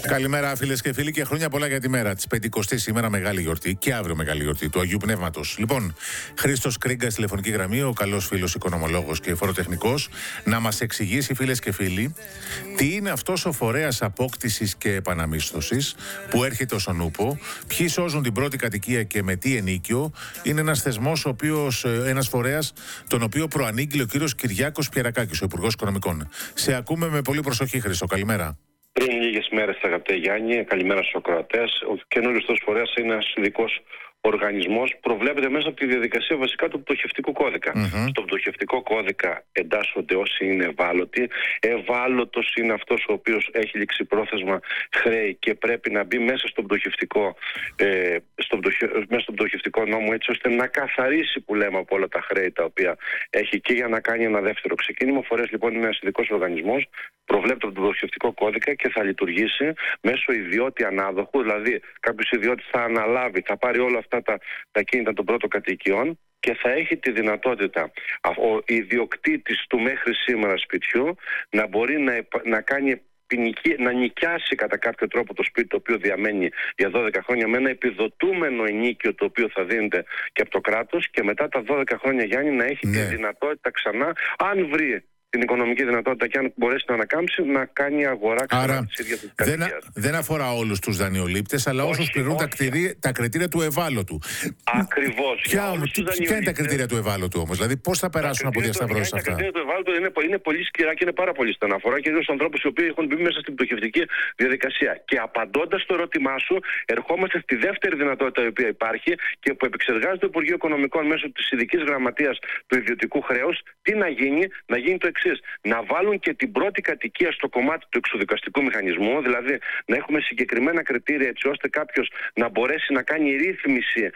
Καλημέρα, φίλες και φίλοι, και χρόνια πολλά για τη μέρα της 50ης σήμερα, μεγάλη γιορτή, και αύριο μεγάλη γιορτή του Αγίου Πνεύματος. Λοιπόν, Χρήστος Κρίγκας, τηλεφωνική γραμμή, ο καλός φίλος οικονομολόγος και φοροτεχνικός, να μας εξηγήσει, φίλες και φίλοι, τι είναι αυτός ο φορέας απόκτησης και επαναμίσθωσης που έρχεται ως ονούπο, ποιοι σώζουν την πρώτη κατοικία και με τι ενίκιο. Είναι ένας θεσμός, ένας φορέας, τον οποίο προανήγγειλε ο κύριος Κυριάκος Πιερακάκης, ο Υπουργός Οικονομικών. Σε ακούμε με πολύ προσοχή, Χρήστο. Καλημέρα. Πριν λίγες μέρες, αγαπητέ Γιάννη, καλημέρα στους ακροατές. Ο καινούριο αυτός φορέας είναι ένας ειδικός οργανισμός. Προβλέπεται μέσα από τη διαδικασία βασικά του πτωχευτικού κώδικα. Στον πτωχευτικό κώδικα εντάσσονται όσοι είναι ευάλωτοι. Ευάλωτος είναι αυτός ο οποίος έχει ληξιπρόθεσμα χρέη και πρέπει να μπει μέσα στον πτωχευτικό νόμο, έτσι ώστε να καθαρίσει, που λέμε, από όλα τα χρέη τα οποία έχει, και για να κάνει ένα δεύτερο ξεκίνημα. Ο φορέας λοιπόν είναι ένας ειδικός οργανισμός. Προβλέπεται από τον πτωχευτικό κώδικα και θα λειτουργήσει μέσω ιδιώτη ανάδοχου, δηλαδή κάποιος ιδιώτης θα αναλάβει, θα πάρει όλα αυτά τα κίνητα των πρώτων κατοικιών και θα έχει τη δυνατότητα ο ιδιοκτήτης του μέχρι σήμερα σπιτιού να μπορεί να κάνει να νοικιάσει κατά κάποιο τρόπο το σπίτι το οποίο διαμένει για 12 χρόνια με ένα επιδοτούμενο ενίκιο το οποίο θα δίνεται και από το κράτος, και μετά τα 12 χρόνια, Γιάννη, να έχει τη δυνατότητα ξανά, αν βρει την οικονομική δυνατότητα και αν μπορέσει να ανακάμψει, να κάνει αγορά ξανά της ίδιας της κατοικίας. Δεν αφορά όλους τους δανειολήπτες, αλλά όσους πληρούν τα κριτήρια του ευάλωτου. Ακριβώς. Ποια είναι τα κριτήρια του ευάλωτου όμως, δηλαδή πώς θα περάσουν από διασταυρώσεις αυτά? Τα κριτήρια του ευάλωτου είναι πολύ σκληρά και είναι πάρα πολύ στεναφορά, και στους ανθρώπους οι οποίοι έχουν μπει μέσα στην πτωχευτική διαδικασία. Και απαντώντας στο ερώτημά σου, ερχόμαστε στη δεύτερη δυνατότητα η οποία υπάρχει και που επεξεργάζεται το Υπουργείο Οικονομικών μέσω της ειδικής γραμματείας του ιδιωτικού χρέους. Τι να γίνει? Να γίνει το εξής: να βάλουν και την πρώτη κατοικία στο κομμάτι του εξοδικαστικού μηχανισμού, δηλαδή να έχουμε συγκεκριμένα κριτήρια, έτσι ώστε κάποιος να μπορέσει να κάνει ρύθμιση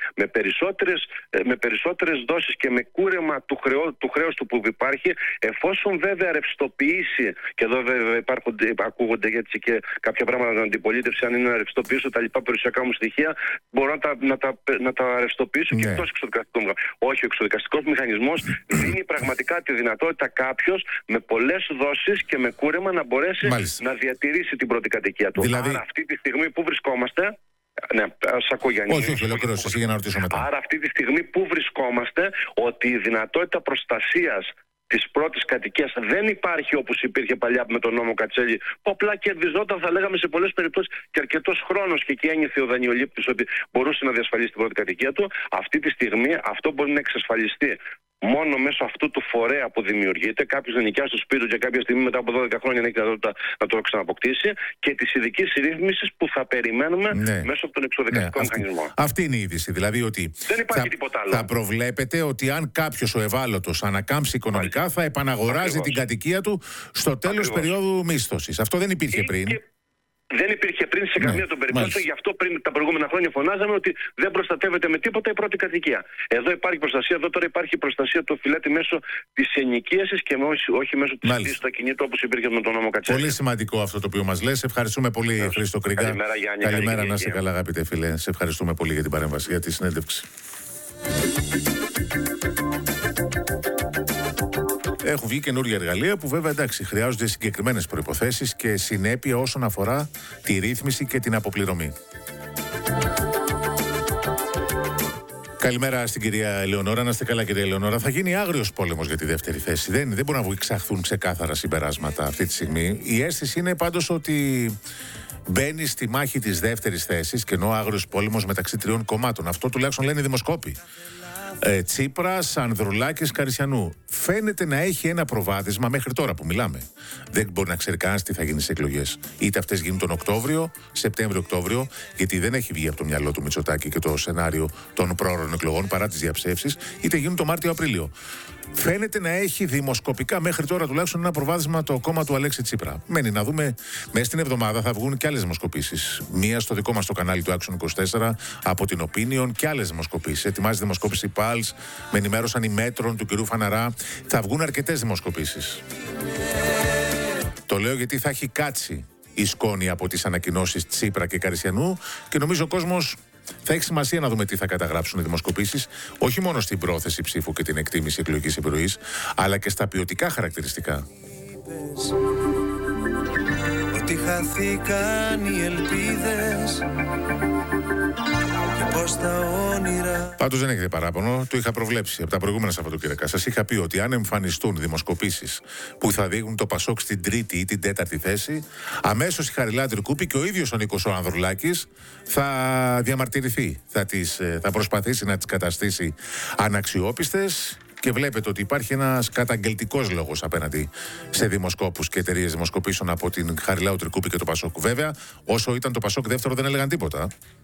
με περισσότερες δόσεις και με κούρεμα του χρέους του που υπάρχει, εφόσον βέβαια ρευστοποιήσει. Και εδώ βέβαια ακούγονται έτσι και κάποια πράγματα για την αντιπολίτευση: αν είναι να ρευστοποιήσω τα λοιπά περιουσιακά μου στοιχεία, μπορώ να τα ρευστοποιήσω και εκτός εξοδικαστικού μηχανισμού. Όχι, ο εξοδικαστικός μηχανισμός δίνει πραγματικά τη δυνατότητα κάποιος με πολλές δόσεις και με κούρεμα να μπορέσει να διατηρήσει την πρώτη κατοικία του. Δηλαδή... Άρα αυτή τη στιγμή που βρισκόμαστε... Ναι, σας ακούω, Γιάννη. Όχι, ολοκλήρωσε εσύ για να ρωτήσω μετά. Άρα αυτή τη στιγμή που βρισκόμαστε, ότι η δυνατότητα προστασίας της πρώτης κατοικίας δεν υπάρχει όπως υπήρχε παλιά με τον νόμο Κατσέλη, που απλά κερδιζόταν, θα λέγαμε, σε πολλές περιπτώσεις και αρκετός χρόνος, και εκεί ένιωθε ο δανειολήπτης ότι μπορούσε να διασφαλίσει την πρώτη κατοικία του. Αυτή τη στιγμή αυτό μπορεί να εξασφαλιστεί μόνο μέσω αυτού του φορέα που δημιουργείται. Κάποιος να νοικιάσει το σπίτι του και κάποια στιγμή μετά από 12 χρόνια να έχει δυνατότητα να το ξαναποκτήσει, και της ειδικής ρύθμισης που θα περιμένουμε μέσω από τον εξοδικαστικό μηχανισμό. Αυτή είναι η είδηση. Δηλαδή ότι δεν υπάρχει τίποτα άλλο. Θα προβλέπετε ότι αν κάποιος ο ευάλωτος ανακάμψει οικονομικά, θα επαναγοράζει την κατοικία του στο τέλος περίοδου μίσθωσης. Αυτό δεν υπήρχε πριν. Δεν υπήρχε πριν σε καμία των περιπτώσεων. Γι' αυτό πριν τα προηγούμενα χρόνια φωνάζαμε ότι δεν προστατεύεται με τίποτα η πρώτη κατοικία. Εδώ υπάρχει προστασία, εδώ τώρα υπάρχει προστασία του οφειλέτη μέσω της ενοικίασης και όχι μέσω της χρήσης του ακινήτου όπως υπήρχε με τον νόμο Κατσέλη. Πολύ σημαντικό αυτό το οποίο μας λες. Ευχαριστούμε πολύ, Χρήστο Κρίγκα. Καλημέρα, Γιάννη. Καλημέρα, να είσαι καλά, αγαπητέ φίλε. Σε ευχαριστούμε πολύ για την παρέμβαση, για τη συνέντευξη. Έχουν βγει καινούργια εργαλεία που βέβαια, εντάξει, χρειάζονται συγκεκριμένες προϋποθέσεις και συνέπεια όσον αφορά τη ρύθμιση και την αποπληρωμή. Καλημέρα στην κυρία Ελεονόρα. Να είστε καλά, κυρία Ελεονόρα. Θα γίνει άγριος πόλεμος για τη δεύτερη θέση. Δεν μπορούν να εξαχθούν ξεκάθαρα συμπεράσματα αυτή τη στιγμή. Η αίσθηση είναι πάντως ότι μπαίνει στη μάχη της δεύτερης θέσης, και ενώ άγριος πόλεμος μεταξύ τριών κομμάτων. Αυτό τουλάχιστον λένε οι δημοσκόποι. Τσίπρας, Ανδρουλάκης, Καρισιανού. Φαίνεται να έχει ένα προβάδισμα μέχρι τώρα που μιλάμε. Δεν μπορεί να ξέρει κανένας τι θα γίνει στις εκλογές. Είτε αυτές γίνουν τον Οκτώβριο, Σεπτέμβριο-Οκτώβριο, γιατί δεν έχει βγει από το μυαλό του Μητσοτάκη και το σενάριο των πρόωρων εκλογών παρά τις διαψεύσεις, είτε γίνουν το Μάρτιο-Απρίλιο. Φαίνεται να έχει δημοσκοπικά μέχρι τώρα τουλάχιστον ένα προβάδισμα το κόμμα του Αλέξη Τσίπρα. Μένει να δούμε, μέσα στην εβδομάδα θα βγουν και άλλες δημοσκοπήσεις. Μία στο δικό μας το κανάλι του Action 24 από την Opinion και άλλες δημοσκοπήσεις. Ετοιμάζει δημοσκόπηση η Pulse, με ενημέρωσαν οι Μέτρων του κυρίου Φαναρά. Θα βγουν αρκετές δημοσκοπήσεις. Το λέω γιατί θα έχει κάτσει η σκόνη από τις ανακοινώσεις Τσίπρα και Καρισιανού και νομίζω ο κόσμος θα έχει σημασία να δούμε τι θα καταγράψουν οι δημοσκοπήσεις, όχι μόνο στην πρόθεση ψήφου και την εκτίμηση εκλογικής επιρροής, αλλά και στα ποιοτικά χαρακτηριστικά. χάθηκαν οι ελπίδες και πώς τα όνειρα. Πάντως δεν έχετε παράπονο, το είχα προβλέψει από τα προηγούμενα Σαββατοκύριακα. Σας είχα πει ότι αν εμφανιστούν δημοσκοπήσεις που θα δείχνουν το Πασόκ στην τρίτη ή την τέταρτη θέση, αμέσως η Χαριλάου Τρικούπη και ο ίδιος ο Νίκος ο Ανδρουλάκης θα διαμαρτυρηθεί. Θα προσπαθήσει να τις καταστήσει αναξιόπιστες. Και βλέπετε ότι υπάρχει ένας καταγγελτικός λόγος απέναντι σε δημοσκόπους και εταιρείες δημοσκοπήσεων από την Χαριλάου Τρικούπη και το Πασόκ. Βέβαια, όσο ήταν το Πασόκ δεύτερο, δεν έλεγαν τίποτα.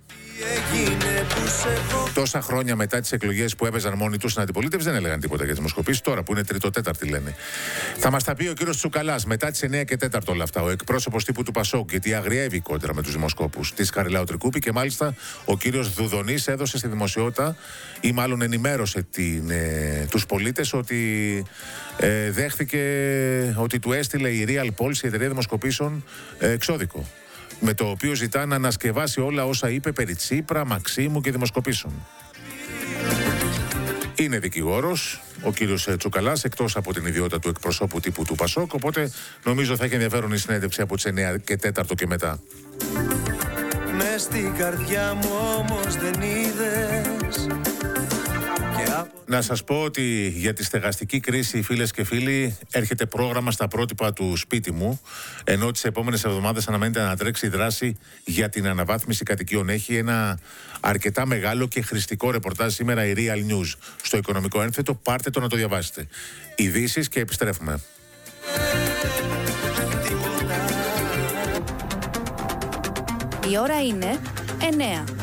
Τόσα χρόνια μετά τις εκλογές που έπαιζαν μόνοι τους στην αντιπολίτευση, δεν έλεγαν τίποτα για τις δημοσκοπήσεις. Τώρα που είναι τρίτο-τέταρτη λένε. Θα μας τα πει ο κύριος Τσουκαλάς μετά τις 9 και 4 όλα αυτά. Ο εκπρόσωπος τύπου του Πασόκ, γιατί αγριεύει κόντρα με τους δημοσκόπους της Χαριλάου Τρικούπη και μάλιστα ο κύριος Δουδονής έδωσε στη δημοσιότητα ή μάλλον ενημέρωσε τους πολίτες ότι δέχθηκε ότι του έστειλε η Real Polls, η εταιρεία δημοσκοπήσεων, εξώδικο, με το οποίο ζητά να ανασκευάσει όλα όσα είπε περί Τσίπρα, Μαξίμου και δημοσκοπήσεων. Είναι δικηγόρος ο κύριος Τσουκαλάς, εκτός από την ιδιότητα του εκπροσώπου τύπου του Πασόκ, οπότε νομίζω θα έχει ενδιαφέρον η συνέντευξη από τις 9 και 4 και μετά. Μες στην καρδιά μου όμως δεν είδες. Να σας πω ότι για τη στεγαστική κρίση, φίλες και φίλοι, έρχεται πρόγραμμα στα πρότυπα του σπίτι μου, ενώ τις επόμενες εβδομάδες αναμένεται να τρέξει η δράση για την αναβάθμιση κατοικιών. Έχει ένα αρκετά μεγάλο και χρηστικό ρεπορτάζ σήμερα η Real News στο Οικονομικό Ένθετο. Πάρτε το να το διαβάσετε. Ειδήσεις και επιστρέφουμε. Η ώρα είναι 9.